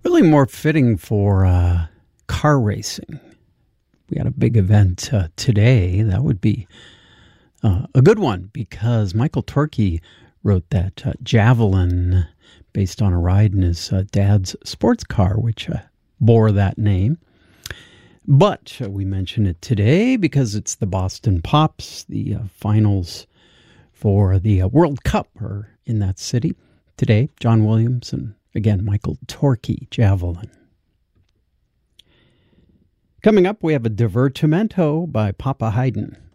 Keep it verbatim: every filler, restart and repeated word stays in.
Really more fitting for uh, car racing. We had a big event uh, today. That would be uh, a good one because Michael Torkey wrote that uh, Javelin based on a ride in his uh, dad's sports car, which uh, bore that name. But uh, we mention it today because it's the Boston Pops. The uh, finals for the uh, World Cup are in that city today. John Williams and, again, Michael Torkey, Javelin. Coming up, we have a Divertimento by Papa Haydn.